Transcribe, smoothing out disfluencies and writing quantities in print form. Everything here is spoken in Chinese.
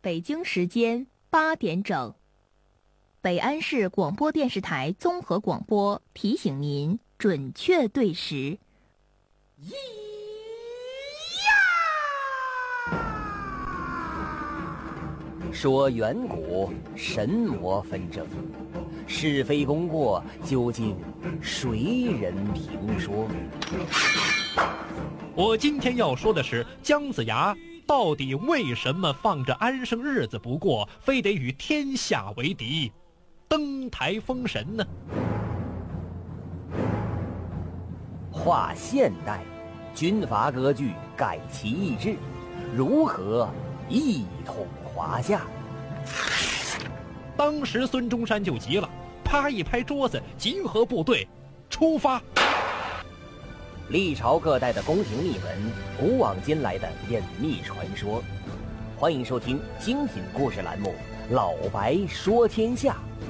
北京时间8点整，北安市广播电视台综合广播提醒您准确对时。 说远古神魔纷争，是非功过究竟谁人评说？ 我今天要说的是姜子牙到底为什么放着安生日子不过，非得与天下为敌，登台封神呢？ 划现代，军阀割据，改其意志，如何一统华夏？ 当时孙中山就急了，啪一拍桌子，集合部队，出发。 历朝各代的宫廷秘闻，古往今来的隐秘传说。欢迎收听精品故事栏目《老白说天下》，